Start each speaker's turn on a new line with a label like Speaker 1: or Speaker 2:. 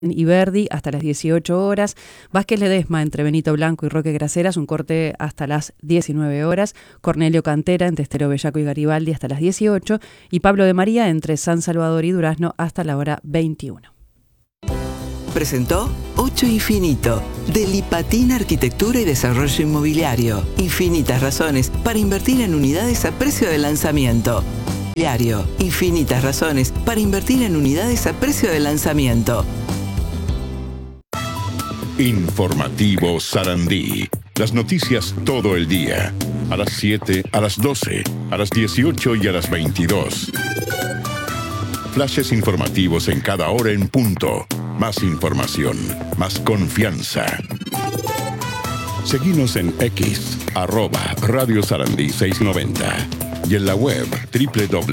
Speaker 1: y Verdi hasta las 18 horas, Vázquez Ledesma entre Benito Blanco y Roque Graceras, un corte hasta las 19 horas, Cornelio Cantera entre Estero Bellaco y Garibaldi hasta las 18 y Pablo de María entre San Salvador y Durazno hasta la hora 21.
Speaker 2: Presentó 8 Infinito, de Lipatina Arquitectura y Desarrollo Inmobiliario. Infinitas razones para invertir en unidades a precio de lanzamiento. Infinitas razones para invertir en unidades a precio de lanzamiento.
Speaker 3: Informativo Sarandí. Las noticias todo el día. A las 7, a las 12, a las 18 y a las 22. Flashes informativos en cada hora en punto. Más información, más confianza. Seguinos en X, @Radio Sarandí 690 y en la web www